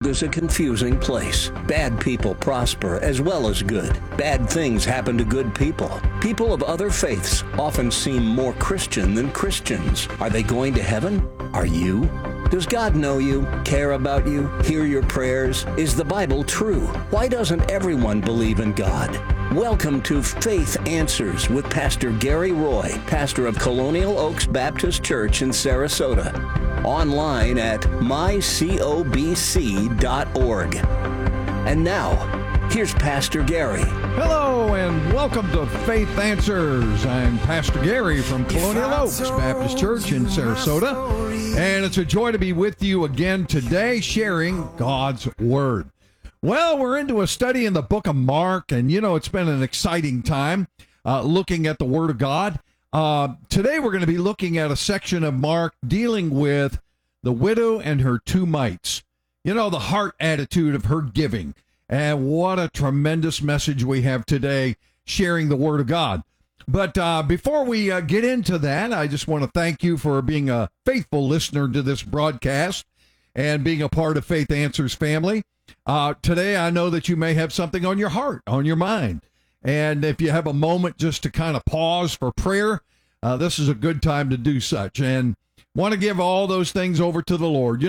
is a confusing place. Bad people prosper as well as good. Bad things happen to good people. People of other faiths often seem more Christian than Christians. Are they going to heaven? Are you? Does God know you, care about you, hear your prayers? Is the Bible true? Why doesn't everyone believe in God? Welcome to Faith Answers with Pastor Gary Roy, pastor of Colonial Oaks Baptist Church in Sarasota. Online at mycobc.org. And now, here's Pastor Gary. Hello and welcome to Faith Answers. I'm Pastor Gary from Colonial Oaks Baptist Church in Sarasota. And it's a joy to be with you again today, sharing God's Word. Well, we're into a study in the book of Mark, and it's been an exciting time looking at the Word of God. Today we're going to be looking at a section of Mark dealing with the widow and her two mites. The heart attitude of her giving. And what a tremendous message we have today sharing the Word of God. But before we get into that, I just want to thank you for being a faithful listener to this broadcast and being a part of Faith Answers family. Today, I know that you may have something on your heart, on your mind. And if you have a moment just to kind of pause for prayer, this is a good time to do such. And want to give all those things over to the Lord.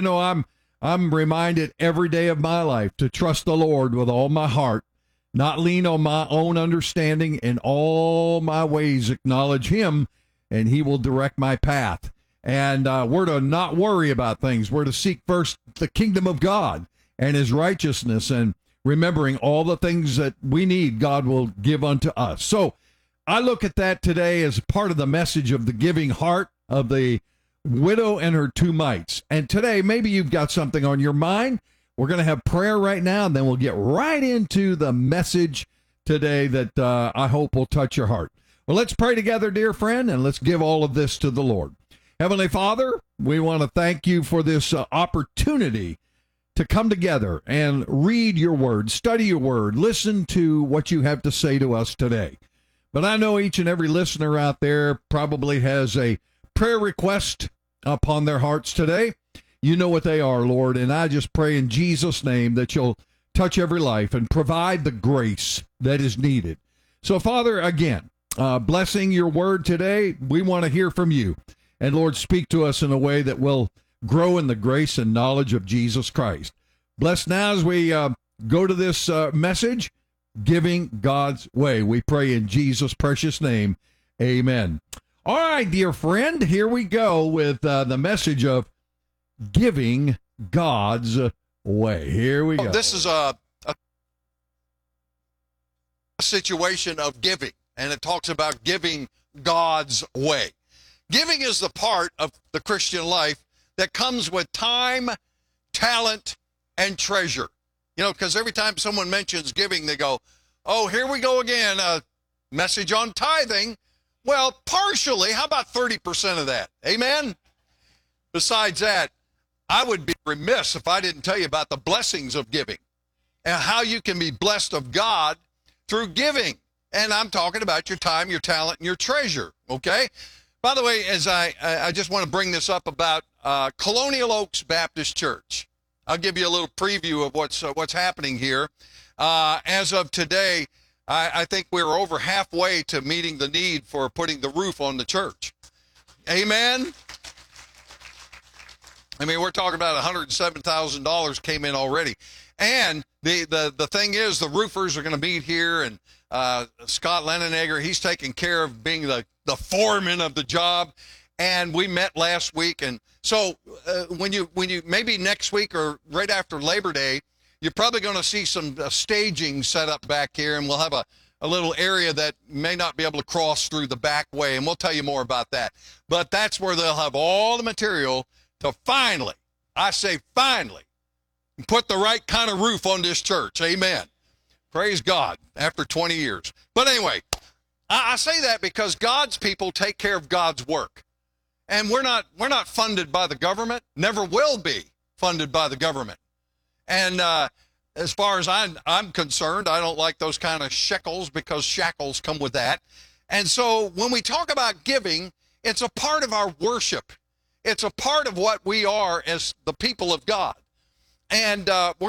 I'm reminded every day of my life to trust the Lord with all my heart, not lean on my own understanding, in all my ways acknowledge Him, and He will direct my path. And we're to not worry about things. We're to seek first the kingdom of God and His righteousness, and remembering all the things that we need, God will give unto us. So I look at that today as part of the message of the giving heart of the widow and her two mites. And today, maybe you've got something on your mind. We're going to have prayer right now, and then we'll get right into the message today that I hope will touch your heart. Well, let's pray together, dear friend, and let's give all of this to the Lord. Heavenly Father, we want to thank you for this opportunity to come together and read your word, study your word, listen to what you have to say to us today. But I know each and every listener out there probably has a prayer request upon their hearts today. You know what they are, Lord, and I just pray in Jesus' name that you'll touch every life and provide the grace that is needed. So, Father, again, blessing your word today, we want to hear from you. And, Lord, speak to us in a way that will grow in the grace and knowledge of Jesus Christ. Bless now as we go to this message, giving God's way. We pray in Jesus' precious name. Amen. All right, dear friend, here we go with the message of giving God's way. Here we go. This is a situation of giving, and it talks about giving God's way. Giving is the part of the Christian life that comes with time, talent, and treasure. Because every time someone mentions giving, they go, oh, here we go again, a message on tithing. Well, partially, how about 30% of that? Amen? Besides that, I would be remiss if I didn't tell you about the blessings of giving and how you can be blessed of God through giving. And I'm talking about your time, your talent, and your treasure, okay? By the way, as I just want to bring this up about Colonial Oaks Baptist Church. I'll give you a little preview of what's happening here. As of today, I think we're over halfway to meeting the need for putting the roof on the church. Amen? I mean, we're talking about $107,000 came in already. And the thing is, the roofers are going to meet here, and Scott Lennenegger, he's taking care of being the foreman of the job. And we met last week. And so when you maybe next week or right after Labor Day, you're probably going to see some staging set up back here, and we'll have a little area that may not be able to cross through the back way, and we'll tell you more about that. But that's where they'll have all the material to finally, I say finally, put the right kind of roof on this church. Amen. Praise God, after 20 years. But anyway, I say that because God's people take care of God's work. And we're not funded by the government, never will be funded by the government. And as far as I'm concerned, I don't like those kind of shekels because shackles come with that. And so when we talk about giving, it's a part of our worship. It's a part of what we are as the people of God. And we're